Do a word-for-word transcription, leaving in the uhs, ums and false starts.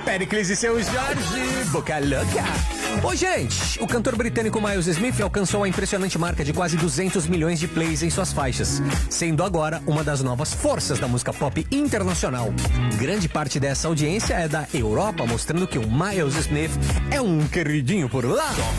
Péricles e seu Jorge, boca louca. Ô, gente, o cantor britânico Miles Smith alcançou a impressionante marca de quase duzentos milhões de plays em suas faixas, sendo agora uma das novas forças da música pop internacional. Grande parte dessa audiência é da Europa, mostrando que o Miles Smith é um queridinho por lá.